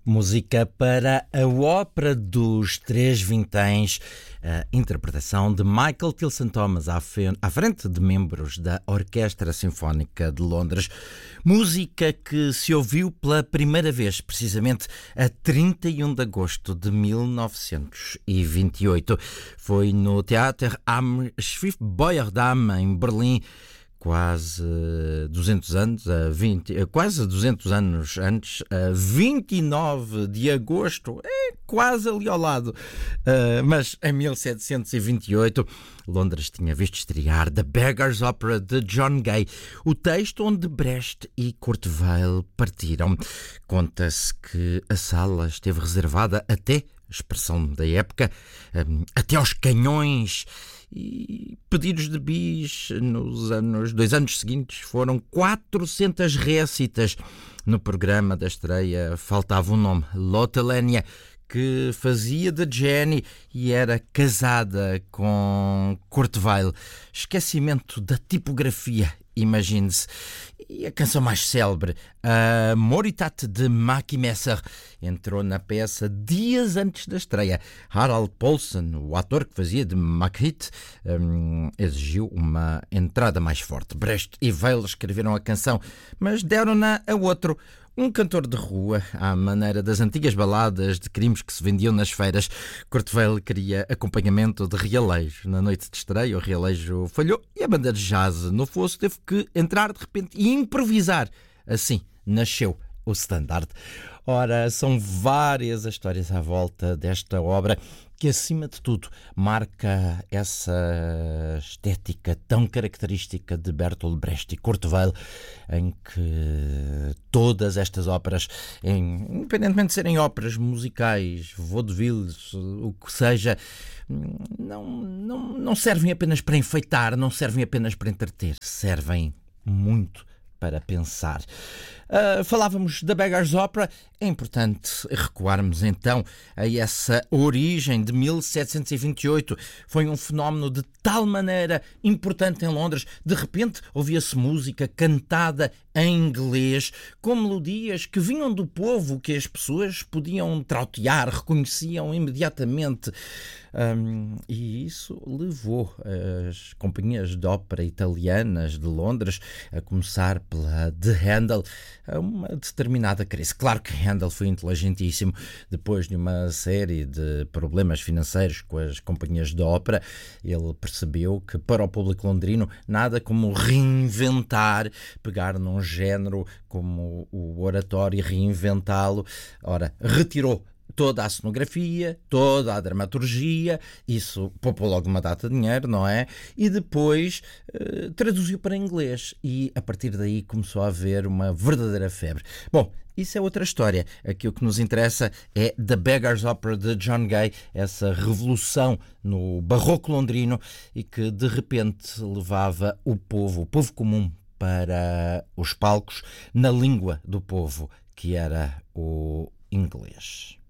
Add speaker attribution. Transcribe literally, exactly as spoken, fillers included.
Speaker 1: Música para a Ópera dos Três Vinténs, a interpretação de Michael Tilson Thomas à frente de membros da Orquestra Sinfónica de Londres. Música que se ouviu pela primeira vez, precisamente a trinta e um de agosto de mil novecentos e vinte e oito. Foi no Theater am Schiffbeuerdamm, em Berlim, quase duzentos anos, a vinte, quase duzentos anos antes, a vinte e nove de agosto, é quase ali ao lado, uh, mas em mil setecentos e vinte e oito, Londres tinha visto estrear The Beggar's Opera de John Gay, o texto onde Brecht e Kurt Weill partiram. Conta-se que a sala esteve reservada até, expressão da época, um, até aos canhões, e pedidos de bis nos anos, dois anos seguintes foram quatrocentas récitas. No programa da estreia faltava um nome, Lotte Lenya, que fazia de Jenny e era casada com Kurt Weill. Esquecimento da tipografia, imagine-se. E a canção mais célebre, a Moritat de Mackie Messer, entrou na peça dias antes da estreia. Harald Paulsen, o ator que fazia de Macbeth, um, exigiu uma entrada mais forte. Brecht e Weill escreveram a canção, mas deram-na a outro, um cantor de rua, à maneira das antigas baladas de crimes que se vendiam nas feiras. Kurt Weill queria acompanhamento de realejo. Na noite de estreia, o realejo falhou e a banda de jazz no fosso teve que entrar de repente e improvisar. Assim nasceu o standard. Ora, são várias as histórias à volta desta obra que, acima de tudo, marca essa estética tão característica de Bertolt Brecht e Kurt Weill, em que todas estas óperas, independentemente de serem óperas musicais, vaudevilles, o que seja, não, não, não servem apenas para enfeitar, não servem apenas para entreter, servem muito para pensar. Uh, falávamos da Beggar's Opera. É importante recuarmos então a essa origem de mil setecentos e vinte e oito. Foi um fenómeno de tal maneira importante em Londres. De repente ouvia-se música cantada em inglês, com melodias que vinham do povo, que as pessoas podiam trautear, reconheciam imediatamente. Um, e isso levou as companhias de ópera italianas de Londres, a começar pela de Handel, a uma determinada crise. Claro que Handel foi inteligentíssimo. Depois de uma série de problemas financeiros com as companhias de ópera, ele percebeu que para o público londrino nada como reinventar, pegar num género como o oratório e reinventá-lo. Ora, retirou toda a cenografia, toda a dramaturgia, isso poupou logo uma data de dinheiro, não é? E depois eh, traduziu para inglês e a partir daí começou a haver uma verdadeira febre. Bom, isso é outra história. Aqui o que nos interessa é The Beggar's Opera de John Gay, essa revolução no barroco londrino e que de repente levava o povo, o povo comum, para os palcos na língua do povo, que era o inglês.